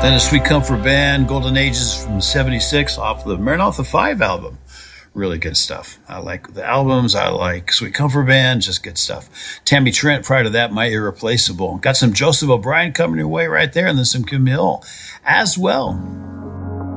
Then a Sweet Comfort Band, Golden Ages from '76 off the Maranatha 5 album. Really good stuff. I like the albums. I like Sweet Comfort Band, just good stuff. Tammy Trent, prior to that, My Irreplaceable. Got some Joseph O'Brien coming your way right there, and then some Camille as well.